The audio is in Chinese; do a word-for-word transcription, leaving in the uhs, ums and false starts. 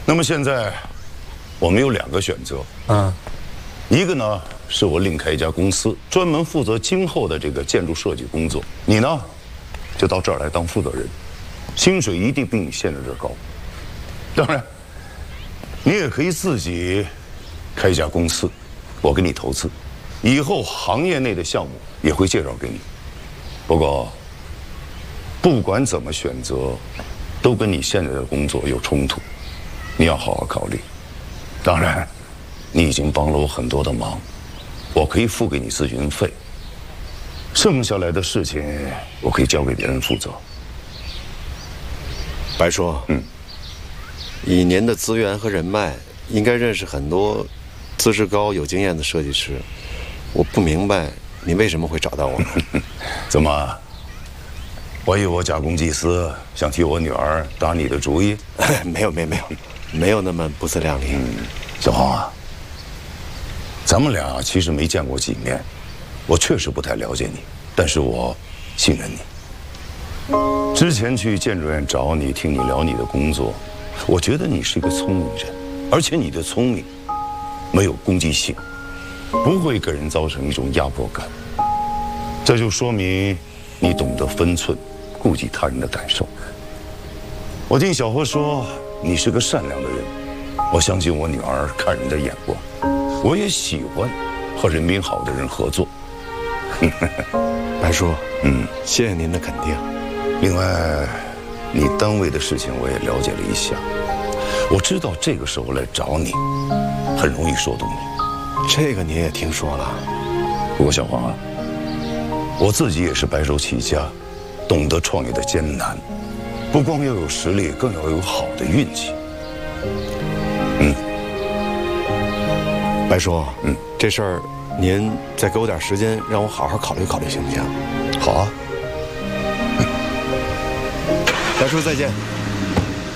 那么现在，我们有两个选择。 嗯， 一个呢，是我另开一家公司，专门负责今后的这个建筑设计工作。你呢，就到这儿来当负责人，薪水一定比你现在这儿高。当然，你也可以自己开一家公司，我给你投资，以后行业内的项目也会介绍给你。不过，不管怎么选择，都跟你现在的工作有冲突，你要好好考虑。当然，你已经帮了我很多的忙，我可以付给你咨询费，剩下来的事情我可以交给别人负责。 白叔， 嗯， 以您的资源和人脉，应该认识很多资质高、有经验的设计师。我不明白你为什么会找到我。 怎么？怀疑我假公济私，想替我女儿打你的主意？ 没有，没有，没有，没有那么不自量力。 嗯，小黄啊，咱们俩其实没见过几面，我确实不太了解你，但是我信任你。之前去建筑院找你，听你聊你的工作，我觉得你是一个聪明人，而且你的聪明没有攻击性，不会给人造成一种压迫感。这就说明你懂得分寸，顾及他人的感受。我听小何说你是个善良的人，我相信我女儿看人的眼光，我也喜欢和人品好的人合作。 白叔， 嗯， 谢谢您的肯定。 另外，你单位的事情我也了解了一下，我知道这个时候来找你，很容易说动你。 这个你也听说了。 不过小黄啊，我自己也是白手起家，懂得创业的艰难，不光要有实力，更要有好的运气。嗯， 白叔， 嗯， 这事儿您再给我点时间，让我好好考虑考虑，行不行？ 好啊。 白叔，再见。